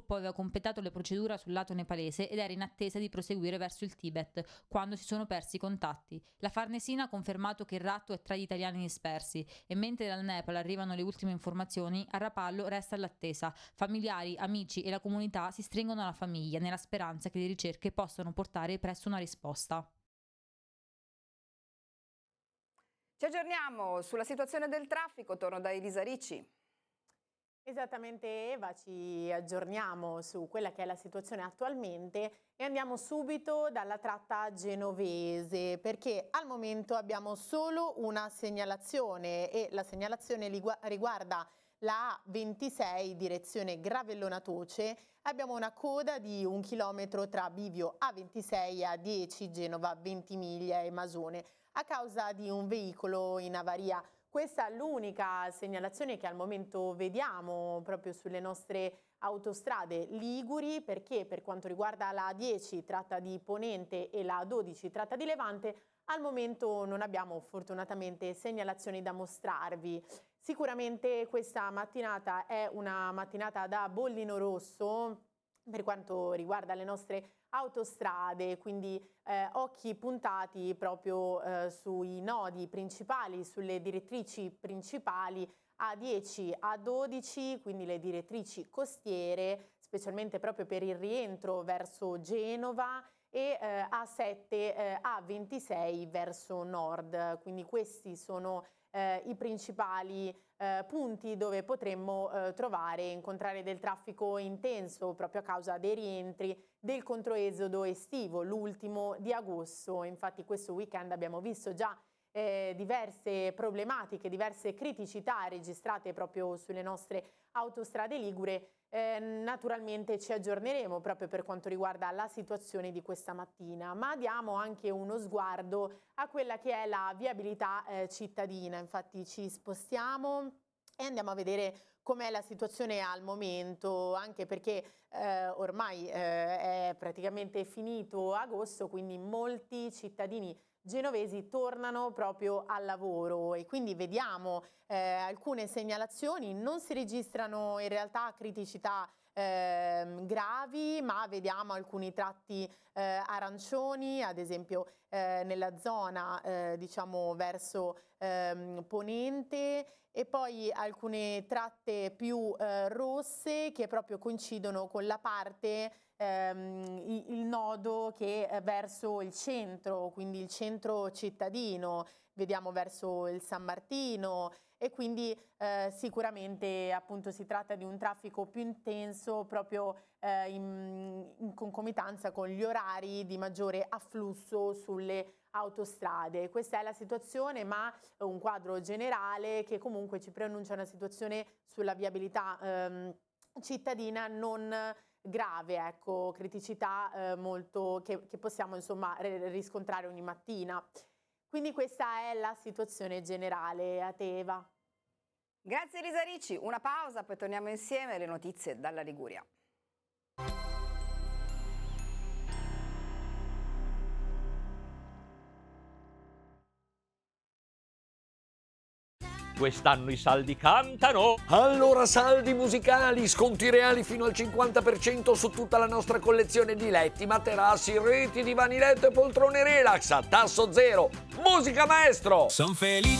gruppo aveva completato le procedure sul lato nepalese ed era in attesa di proseguire verso il Tibet, quando si sono persi i contatti. La Farnesina ha confermato che il ratto è tra gli italiani dispersi e mentre dal Nepal arrivano le ultime informazioni, a Rapallo resta all'attesa. Familiari, amici e la comunità si stringono alla famiglia nella speranza che le ricerche possano portare presto una risposta. Ci aggiorniamo sulla situazione del traffico, torno da Elisa Ricci. Esattamente Eva, ci aggiorniamo su quella che è la situazione attualmente e andiamo subito dalla tratta genovese perché al momento abbiamo solo una segnalazione e la segnalazione riguarda la A26 direzione Gravellona-Toce. Abbiamo una coda di 1 chilometro tra bivio A26 e A10 Genova Ventimiglia e Masone a causa di un veicolo in avaria. Questa è l'unica segnalazione che al momento vediamo proprio sulle nostre autostrade liguri, perché per quanto riguarda la A10 tratta di Ponente e la A12 tratta di Levante, al momento non abbiamo fortunatamente segnalazioni da mostrarvi. Sicuramente questa mattinata è una mattinata da bollino rosso per quanto riguarda le nostre autostrade, quindi occhi puntati proprio sui nodi principali, sulle direttrici principali A10, A12, quindi le direttrici costiere, specialmente proprio per il rientro verso Genova e A7, A26 verso nord. Quindi questi sono i principali punti dove potremmo trovare e incontrare del traffico intenso proprio a causa dei rientri del controesodo estivo, l'ultimo di agosto. Infatti questo weekend abbiamo visto già diverse problematiche, diverse criticità registrate proprio sulle nostre autostrade ligure. Naturalmente ci aggiorneremo proprio per quanto riguarda la situazione di questa mattina, ma diamo anche uno sguardo a quella che è la viabilità cittadina. Infatti ci spostiamo e andiamo a vedere com'è la situazione al momento, anche perché ormai è praticamente finito agosto, quindi molti cittadini genovesi tornano proprio al lavoro e quindi vediamo alcune segnalazioni. Non si registrano in realtà criticità gravi, ma vediamo alcuni tratti arancioni, ad esempio nella zona diciamo verso Ponente, e poi alcune tratte più rosse che proprio coincidono con la parte il nodo che è verso il centro, quindi il centro cittadino, vediamo verso il San Martino, e quindi sicuramente appunto si tratta di un traffico più intenso proprio in concomitanza con gli orari di maggiore afflusso sulle autostrade. Questa è la situazione, ma un quadro generale che comunque ci preannuncia una situazione sulla viabilità cittadina non grave, ecco, criticità molto che possiamo insomma riscontrare ogni mattina. Quindi questa è la situazione generale. A te, Eva. Grazie Elisa Ricci, una pausa, poi torniamo insieme alle notizie dalla Liguria. Quest'anno i saldi cantano! Allora saldi musicali, sconti reali fino al 50% su tutta la nostra collezione di letti, materassi, reti, divani letto e poltrone relax a tasso zero. Musica maestro! Son felice.